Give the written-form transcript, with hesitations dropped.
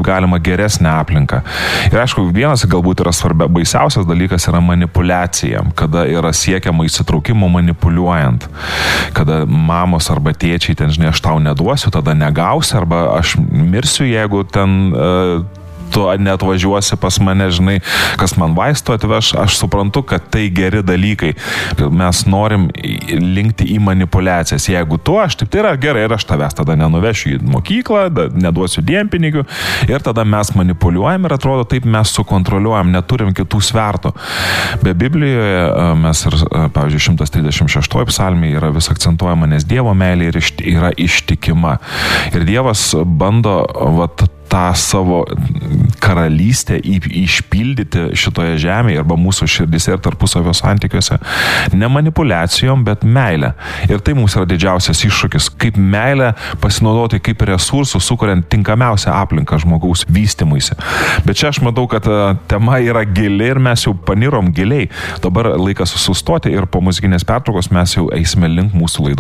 galima geresnę aplinką. Ir aišku, vienas galbūt yra baisiausias dalykas yra manipulacija, kada yra siekiama įsitraukimo manipuliuojant, kada mamos arba tėčiai ten, žinai, aš tau neduosiu, tada negausi, arba aš mirsiu, jeigu ten tu neatvažiuosi pas mane, žinai, kas man vaistų atveš, aš suprantu, kad tai geri dalykai. Mes norim linkti į manipulacijas. Jeigu tu, tai yra gerai ir aš tavęs tada nenuvešiu į mokyklą, neduosiu dienpinigių ir tada mes manipuliuojam ir atrodo taip mes sukontroliuojam, neturim kitų svertų. Be Biblijoje mes ir, pavyzdžiui, 136 psalmėje yra vis akcentuojama, nes Dievo meilė yra ištikima. Ir Dievas bando tą savo karalystę išpildyti šitoje žemėje arba mūsų širdise ir tarpusavio santykiuose ne manipulacijom, bet meilę. Ir tai mūsų yra didžiausias iššūkis, kaip meilę pasinaudoti kaip resursų, sukuriant tinkamiausią aplinką žmogaus vystymuisi. Bet čia aš matau, kad tema yra gili ir mes jau panirom giliai. Dabar laikas sustoti ir po muzikinės pertraukos mes jau eisime link mūsų laidos